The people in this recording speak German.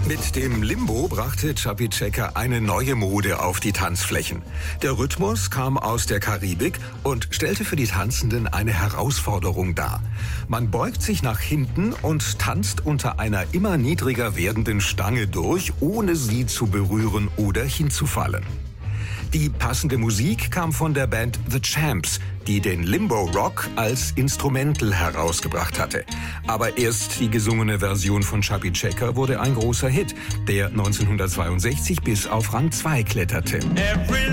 Mit dem Limbo brachte Chubby Checker eine neue Mode auf die Tanzflächen. Der Rhythmus kam aus der Karibik und stellte für die Tanzenden eine Herausforderung dar. Man beugt sich nach hinten und tanzt unter einer immer niedriger werdenden Stange durch, ohne sie zu berühren oder hinzufallen. Die passende Musik kam von der Band The Champs, die den Limbo Rock als Instrumental herausgebracht hatte. Aber erst die gesungene Version von Chubby Checker wurde ein großer Hit, der 1962 bis auf Rang 2 kletterte.